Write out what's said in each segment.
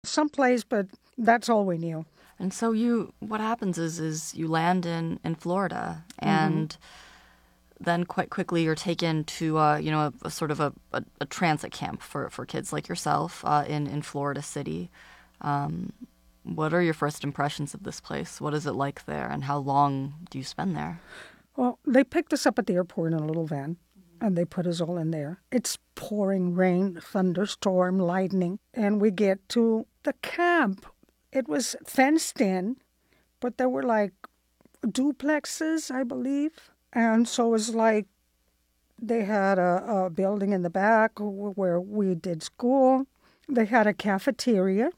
Someplace, but that's all we knew. And so what happens is you land in Florida, Mm-hmm. and then quite quickly you're taken to a sort of a transit camp for kids like yourself in Florida City. What are your first impressions of this place? What is it like there, and how long do you spend there? Well, they picked us up at the airport in a little van, and they put us all in there. It's pouring rain, thunderstorm, lightning, and we get to the camp. It was fenced in, but there were like duplexes, I believe. And so it was like they had a building in the back where we did school. They had a cafeteria,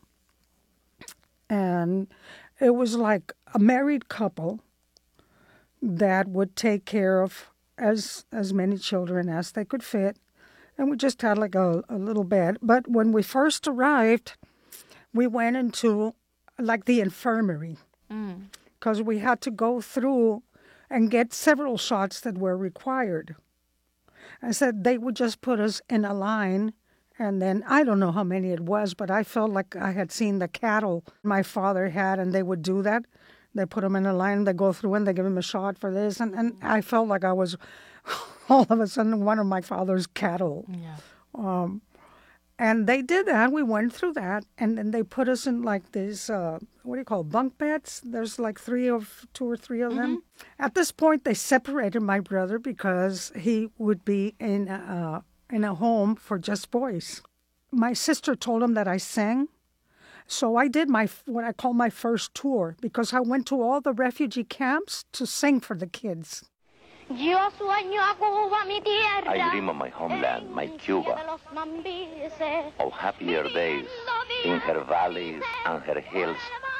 and it was like a married couple that would take care of as many children as they could fit. And we just had like a little bed. But when we first arrived, we went into like the infirmary because we had to go through and get several shots that were required. I said they would just put us in a line, and then I don't know how many it was, but I felt like I had seen the cattle my father had, and they would do that. They put them in a line, they go through and they give them a shot for this, and I felt like I was all of a sudden one of my father's cattle. Yeah. And they did that. We went through that, and then they put us in like these, what do you call bunk beds? There's like two or three of them. At this point, they separated my brother because he would be in a home for just boys. My sister told him that I sang, so I did what I call my first tour because I went to all the refugee camps to sing for the kids. Yo sueño a Cuba, mi tierra. I dream of my homeland, my Cuba, of happier days in her valleys and her hills.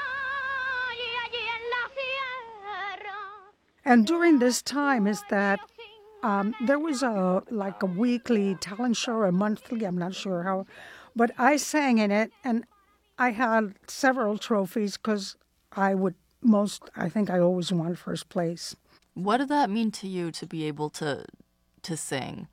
And during this time is that there was a weekly talent show or a monthly, I'm not sure how, but I sang in it, and I had several trophies because I think I always won first place. What did that mean to you to be able to sing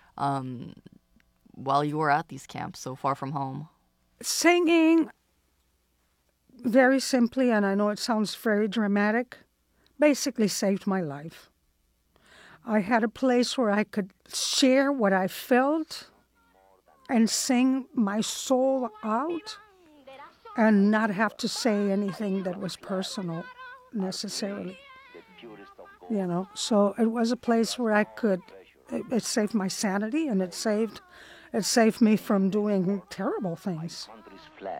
while you were at these camps so far from home? Singing, very simply, and I know it sounds very dramatic, basically saved my life. I had a place where I could share what I felt and sing my soul out and not have to say anything that was personal necessarily. So it was a place where it saved my sanity, and it saved me from doing terrible things. Country's flag,